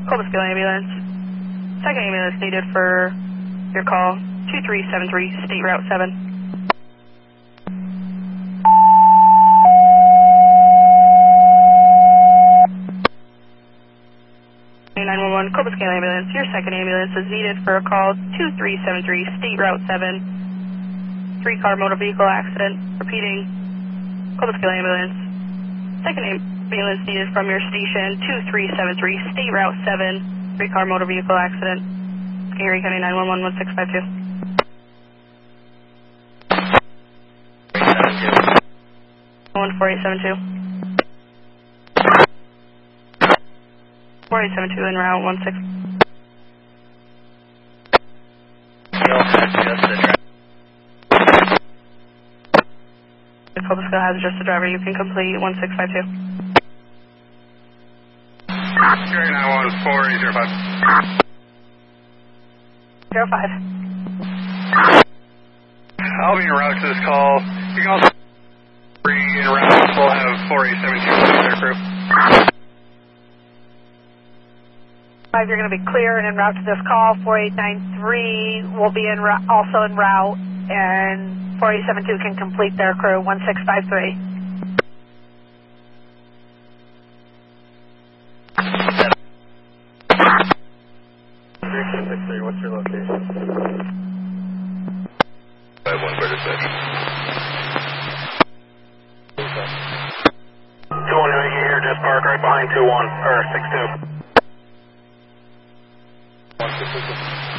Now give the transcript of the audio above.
Cobblestone ambulance. Second ambulance needed for your call. 2373, State Route 7. 911, Cobblestone ambulance. Your second ambulance is needed for a call. 2373, State Route 7. 3-car motor vehicle accident. Repeating, Cobblestone ambulance. Second ambulance needed from your station. 2373, State Route 7. 3-car motor vehicle accident. Erie County 911, 1652. 4872. 4872 en route 16. Cobblestone has just a driver. You can complete 1652. Erie 911, 4805. 05. I'll be en route to this call. You can also be en route. We'll have 4872 in their crew. 5, you're going to be clear and en route to this call. 4893 will be also en route, and 4872 can complete their crew. 1653. What's your location? 5136. 21 here, just park right behind 21, or 62. 162.